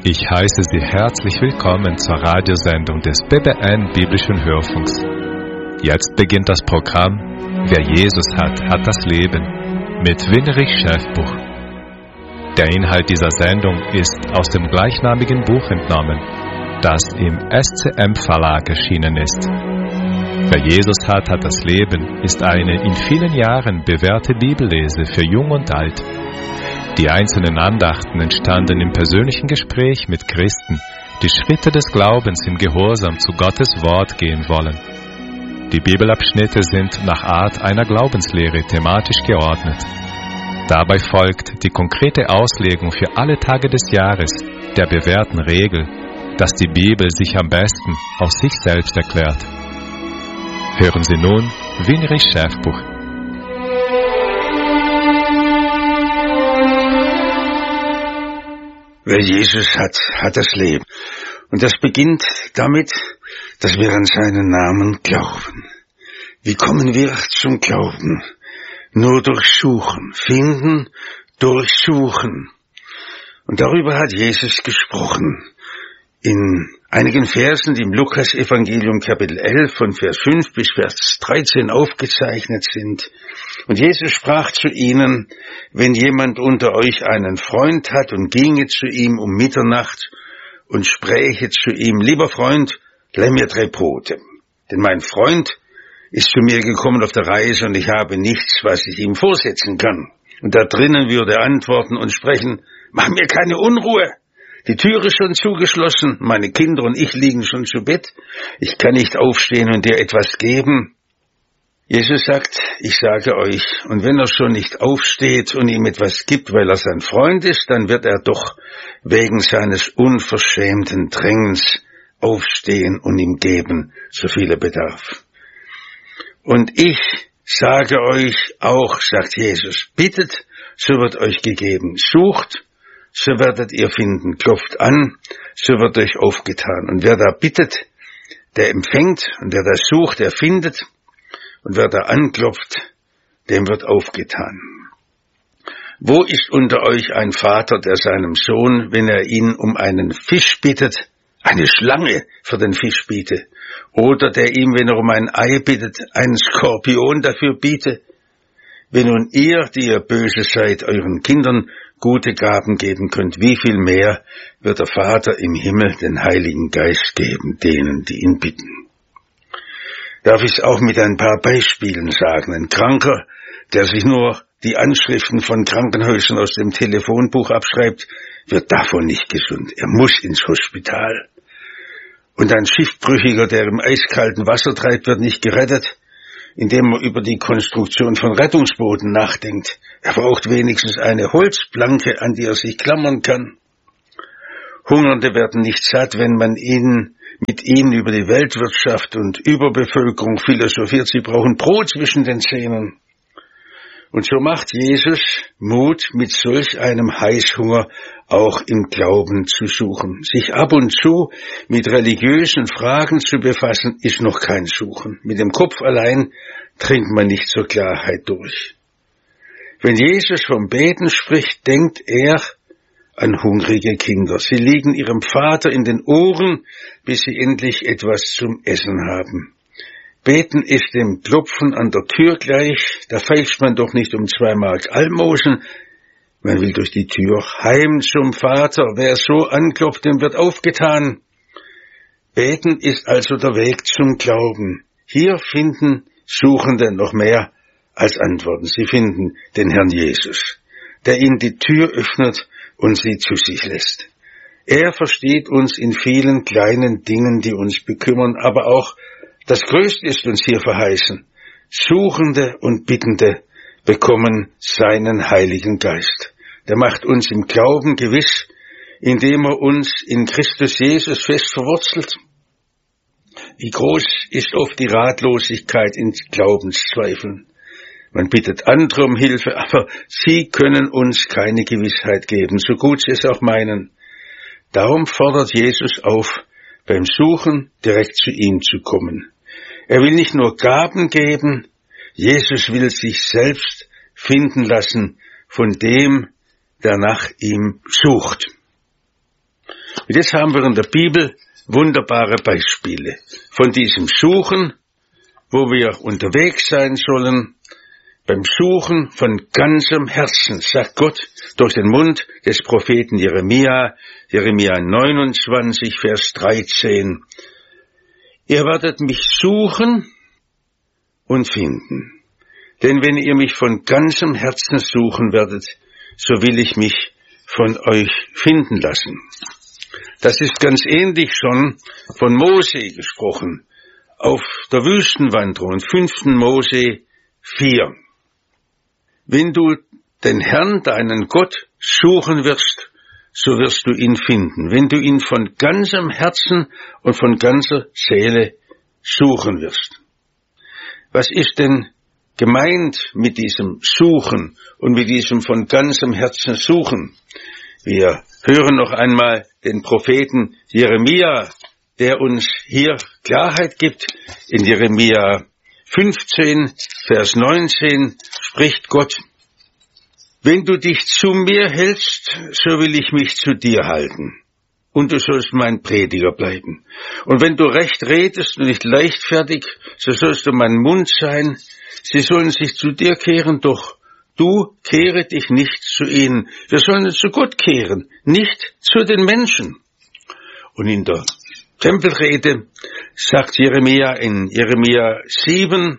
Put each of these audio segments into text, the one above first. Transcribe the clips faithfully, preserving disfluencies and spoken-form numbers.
Ich heiße Sie herzlich willkommen zur Radiosendung des B B N Biblischen Hörfunks. Jetzt beginnt das Programm Wer Jesus hat, hat das Leben mit Winrich Schäfbuch. Der Inhalt dieser Sendung ist aus dem gleichnamigen Buch entnommen, das im S C M Verlag erschienen ist. Wer Jesus hat, hat das Leben ist eine in vielen Jahren bewährte Bibellese für Jung und Alt. Die einzelnen Andachten entstanden im persönlichen Gespräch mit Christen, die Schritte des Glaubens im Gehorsam zu Gottes Wort gehen wollen. Die Bibelabschnitte sind nach Art einer Glaubenslehre thematisch geordnet. Dabei folgt die konkrete Auslegung für alle Tage des Jahres der bewährten Regel, dass die Bibel sich am besten aus sich selbst erklärt. Hören Sie nun Winrich Schäfbuch. Wer Jesus hat, hat das Leben. Und das beginnt damit, dass wir an seinen Namen glauben. Wie kommen wir zum Glauben? Nur durch Suchen. Finden, durchsuchen. Und darüber hat Jesus gesprochen. In einigen Versen, die im Lukas-Evangelium Kapitel elf von Vers fünf bis Vers dreizehn aufgezeichnet sind. Und Jesus sprach zu ihnen, wenn jemand unter euch einen Freund hat und ginge zu ihm um Mitternacht und spräche zu ihm, lieber Freund, leih mir drei Brote. Denn mein Freund ist zu mir gekommen auf der Reise und ich habe nichts, was ich ihm vorsetzen kann. Und da drinnen würde er antworten und sprechen, mach mir keine Unruhe. Die Tür ist schon zugeschlossen, meine Kinder und ich liegen schon zu Bett. Ich kann nicht aufstehen und dir etwas geben. Jesus sagt, ich sage euch, und wenn er schon nicht aufsteht und ihm etwas gibt, weil er sein Freund ist, dann wird er doch wegen seines unverschämten Drängens aufstehen und ihm geben, so viel er bedarf. Und ich sage euch auch, sagt Jesus, bittet, so wird euch gegeben, sucht, so werdet ihr finden, klopft an, so wird euch aufgetan. Und wer da bittet, der empfängt, und wer da sucht, der findet, und wer da anklopft, dem wird aufgetan. Wo ist unter euch ein Vater, der seinem Sohn, wenn er ihn um einen Fisch bittet, eine Schlange für den Fisch biete? Oder der ihm, wenn er um ein Ei bittet, einen Skorpion dafür biete? Wenn nun ihr, die ihr böse seid, euren Kindern gute Gaben geben könnt, wie viel mehr wird der Vater im Himmel den Heiligen Geist geben, denen, die ihn bitten. Darf ich es auch mit ein paar Beispielen sagen. Ein Kranker, der sich nur die Anschriften von Krankenhäusern aus dem Telefonbuch abschreibt, wird davon nicht gesund. Er muss ins Hospital. Und ein Schiffbrüchiger, der im eiskalten Wasser treibt, wird nicht gerettet, indem er über die Konstruktion von Rettungsbooten nachdenkt. Er braucht wenigstens eine Holzplanke, an die er sich klammern kann. Hungernde werden nicht satt, wenn man ihnen mit ihnen über die Weltwirtschaft und Überbevölkerung philosophiert. Sie brauchen Brot zwischen den Zähnen. Und so macht Jesus Mut, mit solch einem Heißhunger auch im Glauben zu suchen. Sich ab und zu mit religiösen Fragen zu befassen, ist noch kein Suchen. Mit dem Kopf allein dringt man nicht zur Klarheit durch. Wenn Jesus vom Beten spricht, denkt er an hungrige Kinder. Sie liegen ihrem Vater in den Ohren, bis sie endlich etwas zum Essen haben. Beten ist dem Klopfen an der Tür gleich, da feilscht man doch nicht um zwei Mark Almosen, man will durch die Tür heim zum Vater, wer so anklopft, dem wird aufgetan. Beten ist also der Weg zum Glauben. Hier finden Suchende noch mehr als Antworten. Sie finden den Herrn Jesus, der ihnen die Tür öffnet und sie zu sich lässt. Er versteht uns in vielen kleinen Dingen, die uns bekümmern, aber auch das Größte ist uns hier verheißen. Suchende und Bittende bekommen seinen Heiligen Geist. Der macht uns im Glauben gewiss, indem er uns in Christus Jesus fest verwurzelt. Wie groß ist oft die Ratlosigkeit in Glaubenszweifeln. Man bittet andere um Hilfe, aber sie können uns keine Gewissheit geben, so gut sie es auch meinen. Darum fordert Jesus auf, beim Suchen direkt zu ihm zu kommen. Er will nicht nur Gaben geben, Jesus will sich selbst finden lassen von dem, der nach ihm sucht. Und jetzt haben wir in der Bibel wunderbare Beispiele von diesem Suchen, wo wir unterwegs sein sollen, beim Suchen von ganzem Herzen, sagt Gott durch den Mund des Propheten Jeremia, Jeremia neunundzwanzig, Vers dreizehn. Ihr werdet mich suchen und finden. Denn wenn ihr mich von ganzem Herzen suchen werdet, so will ich mich von euch finden lassen. Das ist ganz ähnlich schon von Mose gesprochen, auf der Wüstenwanderung, fünften Mose vier. Wenn du den Herrn, deinen Gott, suchen wirst, so wirst du ihn finden. Wenn du ihn von ganzem Herzen und von ganzer Seele suchen wirst. Was ist denn gemeint mit diesem Suchen und mit diesem von ganzem Herzen Suchen? Wir hören noch einmal den Propheten Jeremia, der uns hier Klarheit gibt. In Jeremia fünfzehn, Vers neunzehn spricht Gott: Wenn du dich zu mir hältst, so will ich mich zu dir halten, und du sollst mein Prediger bleiben. Und wenn du recht redest und nicht leichtfertig, so sollst du mein Mund sein. Sie sollen sich zu dir kehren, doch du kehre dich nicht zu ihnen. Wir sollen zu Gott kehren, nicht zu den Menschen. Und in der Tempelrede sagt Jeremia in Jeremia sieben,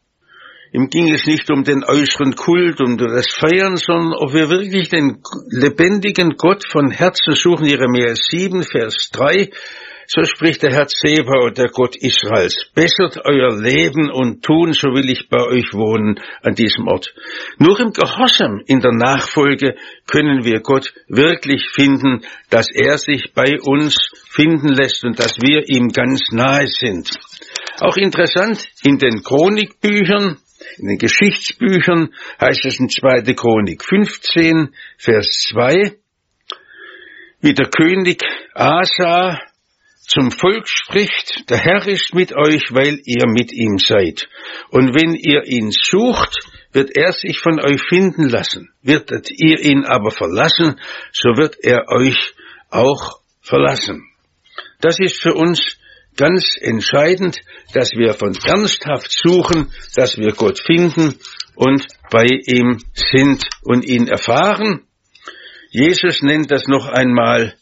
ihm ging es nicht um den äußeren Kult, um das Feiern, sondern ob wir wirklich den lebendigen Gott von Herzen suchen. Jeremia sieben, Vers drei, so spricht der Herr Zebaoth, der Gott Israels: Bessert euer Leben und Tun, so will ich bei euch wohnen an diesem Ort. Nur im Gehorsam, in der Nachfolge, können wir Gott wirklich finden, dass er sich bei uns finden lässt und dass wir ihm ganz nahe sind. Auch interessant, in den Chronikbüchern, in den Geschichtsbüchern heißt es in zweite Chronik fünfzehn, Vers zwei, wie der König Asa zum Volk spricht: Der Herr ist mit euch, weil ihr mit ihm seid. Und wenn ihr ihn sucht, wird er sich von euch finden lassen. Werdet ihr ihn aber verlassen, so wird er euch auch verlassen. Das ist für uns ganz entscheidend, dass wir von ernsthaft suchen, dass wir Gott finden und bei ihm sind und ihn erfahren. Jesus nennt das noch einmal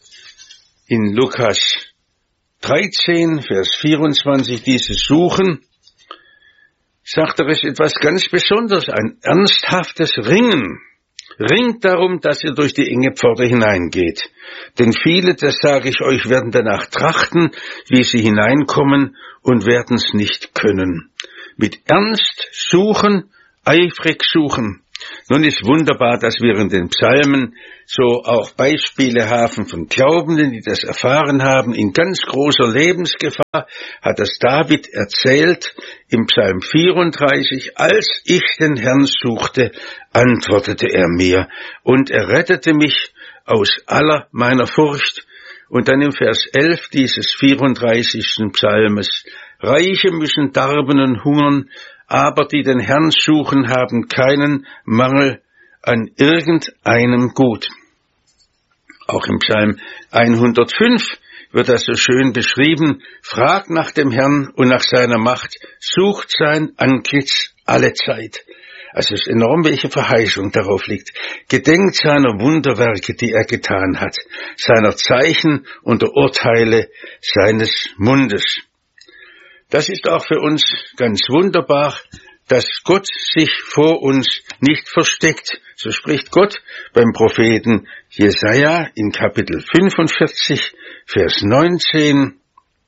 in Lukas dreizehn, Vers vierundzwanzig, dieses Suchen, sagt er, es etwas ganz Besonderes, ein ernsthaftes Ringen. Ringt darum, dass ihr durch die enge Pforte hineingeht. Denn viele, das sage ich euch, werden danach trachten, wie sie hineinkommen, und werden es nicht können. Mit Ernst suchen, eifrig suchen. Nun ist wunderbar, dass wir in den Psalmen so auch Beispiele haben von Glaubenden, die das erfahren haben. In ganz großer Lebensgefahr hat das David erzählt im Psalm vierunddreißig: Als ich den Herrn suchte, antwortete er mir und er rettete mich aus aller meiner Furcht. Und dann im Vers elf dieses vierunddreißigsten Psalmes: Reiche müssen darben und hungern, aber die den Herrn suchen, haben keinen Mangel an irgendeinem Gut. Auch im Psalm hundertfünf wird das so schön beschrieben: Fragt nach dem Herrn und nach seiner Macht, sucht sein Antlitz alle Zeit. Also es ist enorm, welche Verheißung darauf liegt. Gedenkt seiner Wunderwerke, die er getan hat, seiner Zeichen und der Urteile seines Mundes. Das ist auch für uns ganz wunderbar, dass Gott sich vor uns nicht versteckt. So spricht Gott beim Propheten Jesaja in Kapitel fünfundvierzig, Vers neunzehn.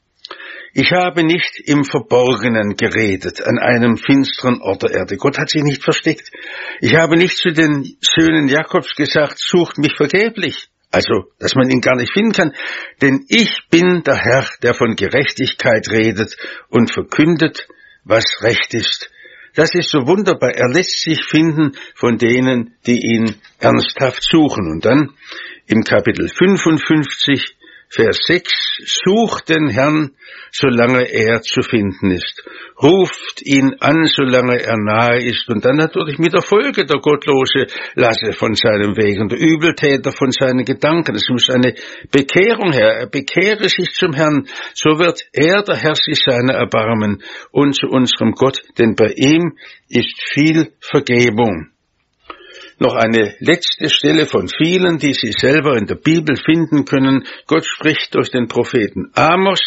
Ich habe nicht im Verborgenen geredet, an einem finsteren Ort der Erde. Gott hat sich nicht versteckt. Ich habe nicht zu den Söhnen Jakobs gesagt, sucht mich vergeblich. Also, dass man ihn gar nicht finden kann. Denn ich bin der Herr, der von Gerechtigkeit redet und verkündet, was recht ist. Das ist so wunderbar. Er lässt sich finden von denen, die ihn ernsthaft suchen. Und dann im Kapitel fünfundfünfzig, Vers sechs, sucht den Herrn, solange er zu finden ist. Ruft ihn an, solange er nahe ist. Und dann natürlich mit der Folge: der Gottlose lasse von seinem Weg und der Übeltäter von seinen Gedanken. Es muss eine Bekehrung her. Er bekehre sich zum Herrn, so wird er, der Herr, sich seiner erbarmen und zu unserem Gott, denn bei ihm ist viel Vergebung. Noch eine letzte Stelle von vielen, die Sie selber in der Bibel finden können. Gott spricht durch den Propheten Amos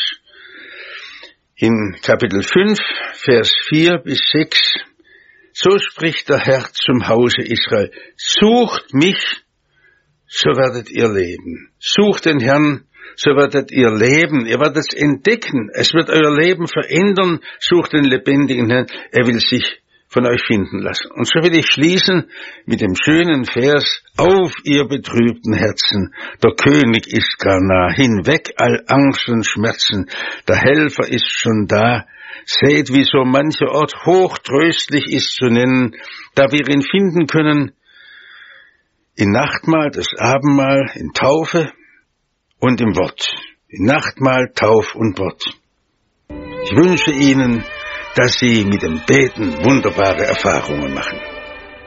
in Kapitel fünf, Vers vier bis sechs. So spricht der Herr zum Hause Israel: Sucht mich, so werdet ihr leben. Sucht den Herrn, so werdet ihr leben. Ihr werdet es entdecken. Es wird euer Leben verändern. Sucht den lebendigen Herrn. Er will sich von euch finden lassen. Und so will ich schließen mit dem schönen Vers: Auf, ihr betrübten Herzen, der König ist gar nah, hinweg all Angst und Schmerzen, der Helfer ist schon da. Seht, wie so mancher Ort hochtröstlich ist zu nennen, da wir ihn finden können, in Nachtmahl, das Abendmahl, in Taufe und im Wort. In Nachtmahl, Tauf und Wort. Ich wünsche Ihnen, dass Sie mit dem Beten wunderbare Erfahrungen machen.